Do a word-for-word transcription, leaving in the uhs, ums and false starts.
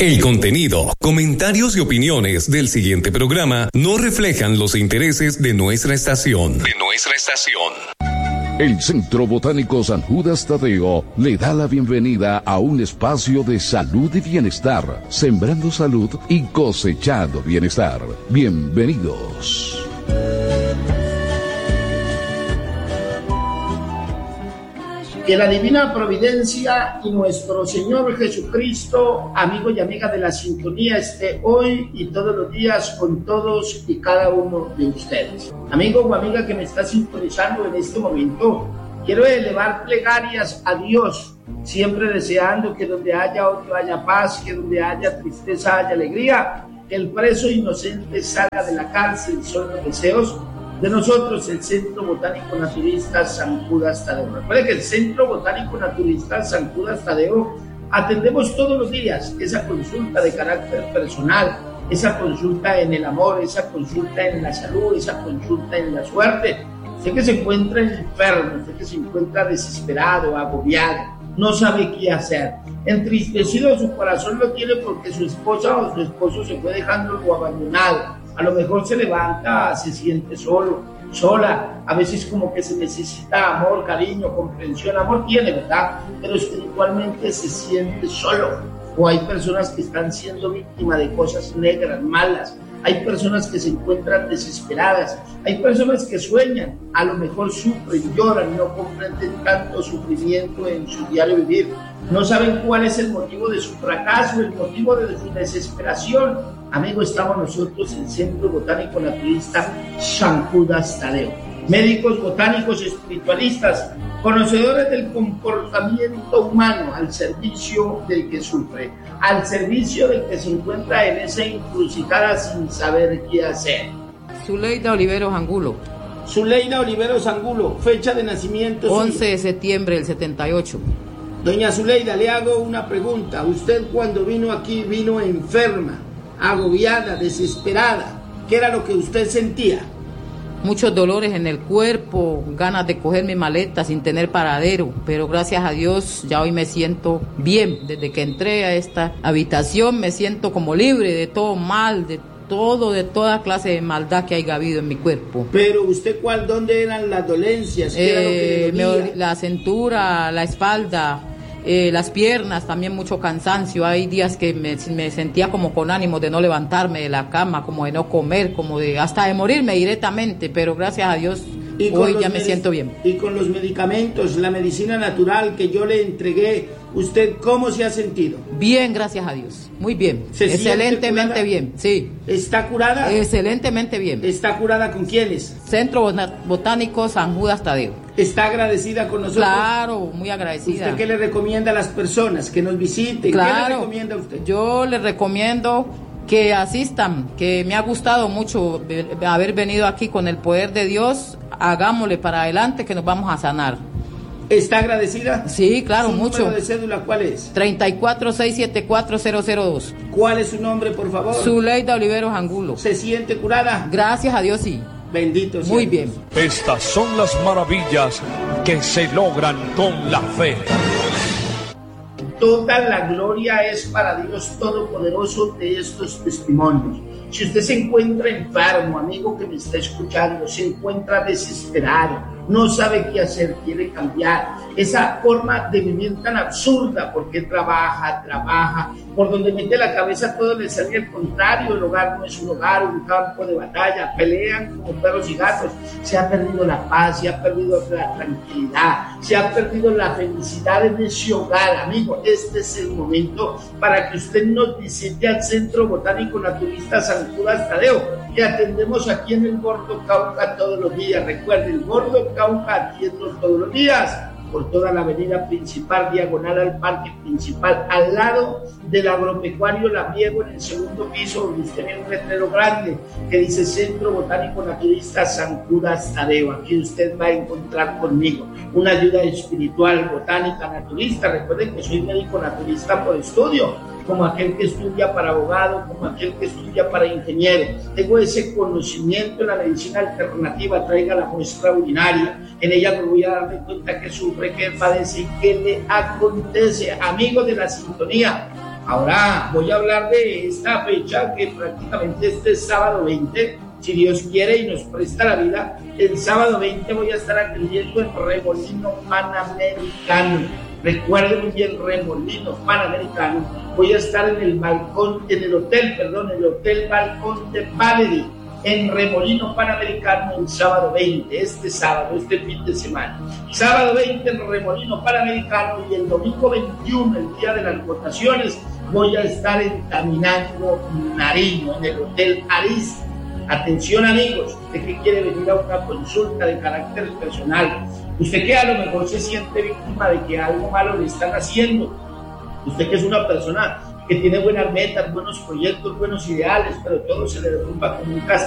El contenido, comentarios y opiniones del siguiente programa no reflejan los intereses de nuestra estación. De nuestra estación. El Centro Botánico San Judas Tadeo le da la bienvenida a un espacio de salud y bienestar, sembrando salud y cosechando bienestar. Bienvenidos. Que la divina providencia y nuestro Señor Jesucristo, amigo y amiga de la sintonía, esté hoy y todos los días con todos y cada uno de ustedes. Amigo o amiga que me está sintonizando en este momento, quiero elevar plegarias a Dios, siempre deseando que donde haya odio haya paz, que donde haya tristeza haya alegría, que el preso inocente salga de la cárcel. Son los deseos de nosotros, el Centro Botánico Naturista San Judas Tadeo. Recuerde que el Centro Botánico Naturista San Judas Tadeo atendemos todos los días esa consulta de carácter personal, esa consulta en el amor, esa consulta en la salud, esa consulta en la suerte. Usted que se encuentra enfermo, usted que se encuentra desesperado, agobiado, no sabe qué hacer, entristecido su corazón lo tiene porque su esposa o su esposo se fue dejando o abandonado. A lo mejor se levanta, se siente solo, sola, a veces como que se necesita amor, cariño, comprensión. Amor tiene, ¿verdad? Pero espiritualmente se siente solo. O hay personas que están siendo víctimas de cosas negras, malas. Hay personas que se encuentran desesperadas. Hay personas que sueñan, a lo mejor sufren, lloran, no comprenden tanto sufrimiento en su diario vivir. No saben cuál es el motivo de su fracaso, el motivo de su desesperación. Amigo, estamos nosotros en el Centro Botánico Naturista San Judas Tadeo. Médicos, botánicos, espiritualistas, conocedores del comportamiento humano al servicio del que sufre, al servicio del que se encuentra en esa encrucijada sin saber qué hacer. Zuleida Oliveros Angulo. Zuleida Oliveros Angulo, fecha de nacimiento. once de septiembre del setenta y ocho. Doña Zuleida, le hago una pregunta. Usted cuando vino aquí vino enferma, agobiada, desesperada. ¿Qué era lo que usted sentía? Muchos dolores en el cuerpo, ganas de coger mi maleta sin tener paradero, pero gracias a Dios ya hoy me siento bien. Desde que entré a esta habitación me siento como libre de todo mal, de todo, de toda clase de maldad que haya habido en mi cuerpo. Pero usted, ¿cuál, dónde eran las dolencias? ¿Qué eh, era lo que le dolía? Me, la cintura, la espalda, eh, las piernas, también mucho cansancio. Hay días que me, me sentía como con ánimo de no levantarme de la cama, como de no comer, como de hasta de morirme directamente, pero gracias a Dios hoy ya me medic- siento bien. Y con los medicamentos, la medicina natural que yo le entregué, ¿usted cómo se ha sentido? Bien, gracias a Dios, muy bien, excelentemente bien, sí. ¿Está curada? Excelentemente bien. ¿Está curada con quiénes? Centro Botánico San Judas Tadeo. ¿Está agradecida con nosotros? Claro, muy agradecida. ¿Usted qué le recomienda a las personas que nos visiten? Claro, ¿qué le recomienda a usted? Yo le recomiendo que asistan, que me ha gustado mucho haber venido aquí con el poder de Dios. Hagámosle para adelante que nos vamos a sanar. ¿Está agradecida? Sí, claro, ¿Su mucho. número de cédula cuál es? treinta y cuatro, seiscientos setenta y cuatro, cero cero dos. ¿Cuál es su nombre, por favor? Zuleida Oliveros Angulo. ¿Se siente curada? Gracias a Dios, sí. Bendito sea. Muy bien. Estas son las maravillas que se logran con la fe. Toda la gloria es para Dios Todopoderoso de estos testimonios. Si usted se encuentra enfermo, amigo que me está escuchando, se encuentra desesperado, no sabe qué hacer, quiere cambiar esa forma de vivir tan absurda, porque trabaja, trabaja, por donde mete la cabeza todo le sale al contrario. El hogar no es un hogar, un campo de batalla, pelean como perros y gatos. Se ha perdido la paz, se ha perdido la tranquilidad, se ha perdido la felicidad en ese hogar. Amigo, este es el momento para que usted nos visite al Centro Botánico Naturista San Judas Tadeo, que atendemos aquí en el Gordo Cauca todos los días. Recuerden, el Gordo Cauca atiendo todos los días por toda la avenida principal, diagonal al parque principal, al lado del agropecuario Labriego, en el segundo piso, donde usted ve un letrero grande que dice Centro Botánico Naturista San Judas Tadeo. Aquí usted va a encontrar conmigo una ayuda espiritual, botánica, naturista. Recuerden que soy médico naturista por estudio, como aquel que estudia para abogado, como aquel que estudia para ingeniero. Tengo ese conocimiento en la medicina alternativa. Traiga la muestra urinaria, en ella me voy a dar de cuenta que sufre, que padece y qué le acontece. Amigos de la sintonía, Ahora voy a hablar de esta fecha que prácticamente este sábado veinte, si Dios quiere y nos presta la vida, el sábado veinte voy a estar atendiendo el Remolino Panamericano. Recuerden muy bien, Remolino Panamericano. Voy a estar en el balcón, en el hotel, perdón, el hotel Balcón de Valerie, en Remolino Panamericano el sábado veinte, este sábado, este fin de semana. Sábado veinte en Remolino Panamericano y el domingo veintiuno, el día de las votaciones, voy a estar en Caminando Nariño, en el Hotel Aris. Atención amigos, usted que quiere venir a una consulta de carácter personal, usted que a lo mejor se siente víctima de que algo malo le están haciendo, usted que es una persona que tiene buenas metas, buenos proyectos, buenos ideales, pero todo se le derrumba como un castillo.